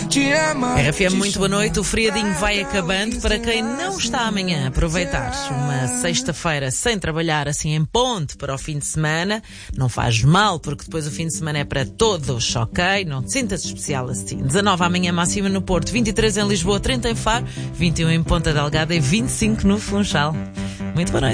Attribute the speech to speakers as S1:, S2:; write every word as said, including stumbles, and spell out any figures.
S1: R F M, muito boa noite. O feriadinho vai acabando. Para quem não está amanhã a aproveitar uma sexta-feira sem trabalhar, assim em ponte para o fim de semana, não faz mal, porque depois o fim de semana é para todos, ok? Não te sintas especial assim. dezanove amanhã, máxima no Porto, vinte e três em Lisboa, trinta em Faro, vinte e um em Ponta Delgada e vinte e cinco no Funchal. Muito boa noite.